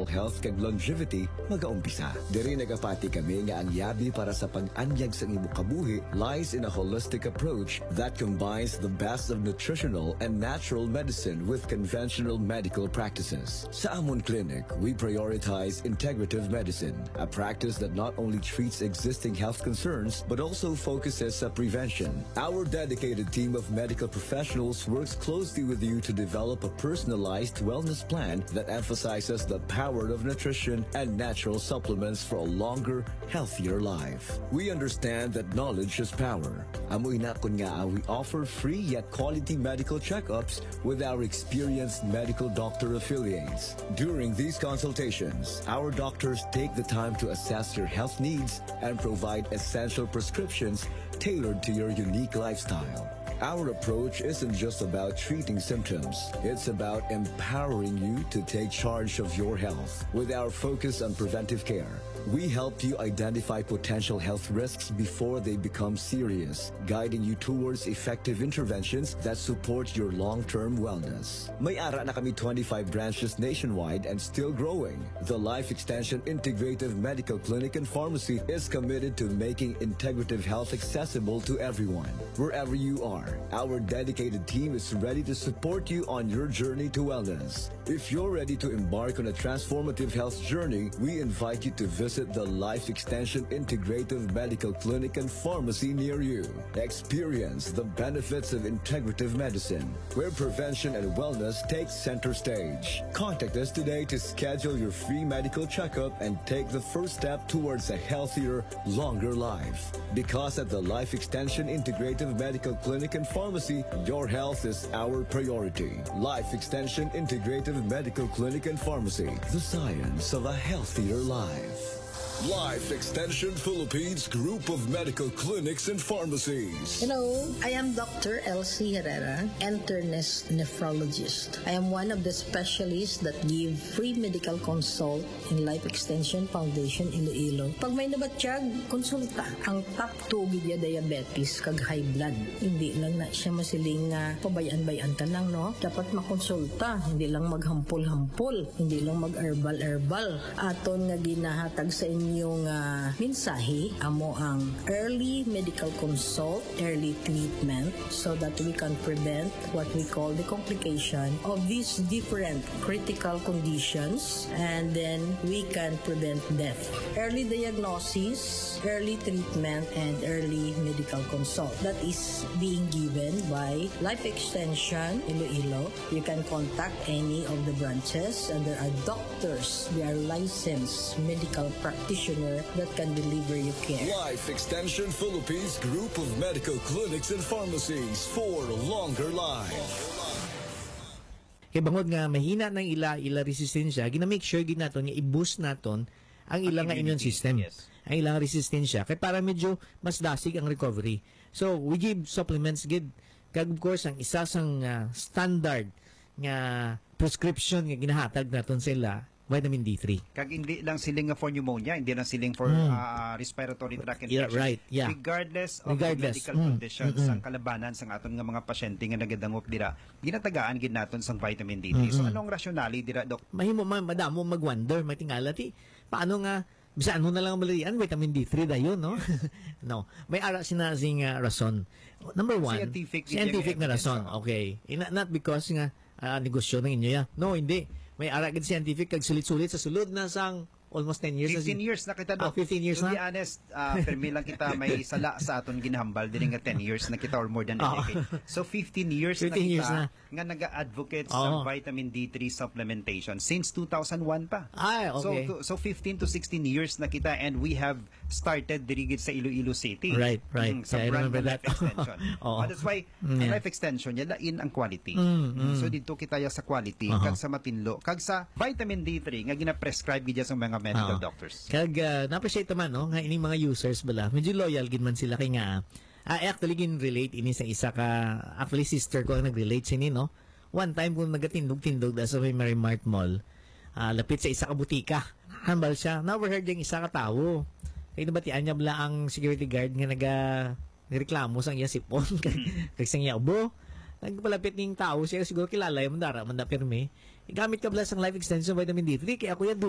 optimal health kag longevity magaumpisa. Diri nagapati kami nga ang yabi para sa pag-anyag sa imong kabuhi lies in a holistic approach that combines the best of nutritional and natural medicine with conventional medical practices. Sa Amon Clinic, we prioritize integrative medicine, a practice that not only treats existing health concerns but also focuses on prevention. Our dedicated team of medical professionals works closely with you to develop a personalized wellness plan that emphasizes the power of nutrition and natural supplements for a longer, healthier life. We understand that knowledge is power. Amoy na kun nga we offer free yet quality medical checkups with our experienced medical doctor affiliates. During these consultations, our doctors take the time to assess your health needs and provide essential prescriptions tailored to your unique lifestyle. Our approach isn't just about treating symptoms. It's about empowering you to take charge of your health. With our focus on preventive care, we help you identify potential health risks before they become serious, guiding you towards effective interventions that support your long-term wellness. May ara na kami 25 branches nationwide and still growing. The Life Extension Integrative Medical Clinic and Pharmacy is committed to making integrative health accessible to everyone, wherever you are. Our dedicated team is ready to support you on your journey to wellness. If you're ready to embark on a transformative health journey, we invite you to visit the Life Extension Integrative Medical Clinic and Pharmacy near you. Experience the benefits of integrative medicine, where prevention and wellness take center stage. Contact us today to schedule your free medical checkup and take the first step towards a healthier, longer life. Because at the Life Extension Integrative Medical Clinic and Pharmacy, your health is our priority. Life Extension Integrative Medical Clinic and Pharmacy, the science of a healthier life. Life Extension Philippines Group of Medical Clinics and Pharmacies. Hello, I am Dr. Elsie Herrera, internist nephrologist. I am one of the specialists that give free medical consult in Life Extension Foundation Iloilo. Pag may nabatsyag, konsulta. Ang top 2 gidya diabetes kag high blood. Hindi lang na siya masiling pabayan-bayan ka lang, no? Dapat makonsulta, hindi lang maghampol-hampol, hindi lang mag-herbal-herbal. Aton nga ginahatag sa inyo yung mensahe amo ang early medical consult, early treatment so that we can prevent what we call the complication of these different critical conditions and then we can prevent death. Early diagnosis, early treatment, and early medical consult. That is being given by Life Extension Iloilo. You can contact any of the branches and there are doctors, they are licensed medical practitioners that can deliver you care. Life Extension Philippines Group of Medical Clinics and Pharmacies for longer life. Kaya bangod nga mahina ng ila resistensya, gina-make sure naton nga i-boost naton ang ilang immune system. Yes. Ang ilang resistensya kaya para medyo mas dasig ang recovery. So we give supplements gid kag of course ang isa sang standard nga prescription nga ginahatag naton sila vitamin D3. Kag hindi lang siling for pneumonia, hindi lang siling for respiratory tract infection. Yeah, right. Yeah. Regardless of the medical conditions ang kalabanan sang aton nga mga pasyente nga nagadangop dira, ginatagaan gid naton sang vitamin D3. So anong rationale dira, Dok? Mahimo madamo mag-wonder, matingala ti paano nga bisan mo na lang malarian vitamin D3 dayon, no? No. May ara sinasing rason. Number one, scientific na rason. Okay. Not because nga negosyo ng inyo ya. No, hindi. May aragid scientific kag sulit-sulit sa sulod na sang almost 10 years. 15 years na kita, Dok. 15 years to na. be honest, permi lang kita may sala sa aton ginhambal diri nga 10 years na kita or more than a decade. So 15 years 15 na kita years na. nga naga-advocate sa vitamin D3 supplementation since 2001 pa. Ay, okay. So 15 to 16 years na kita and we have started diri gid sa Iloilo City. Right. Sa I brand remember na that. Life Extension. That's why Life Extension yan lain ang quality. So dito kita ya sa quality kag sa matinlo kag sa vitamin D3 nga gina-prescribe gid sa mga medical doctors. Kag na-appreciate naman no nga ining mga users bala medyo loyal gid man sila kay nga actually gin relate ini sa isa ka actually sister ko ang nag-relate sini no one time kung nagatindog-tindog da sa Mary Mart Mall lapit sa isa ka butika hambal siya na-overheard yung isa ka tawo kay nabatian niya bala ang security guard nga nagreklamo sang iya sipon kag sang iya ubo nagpalapit ning tao siya siguro kilala yung mandara manda pirmi gamit ka bala sang Life Extension vitamin D3 kaya ako yan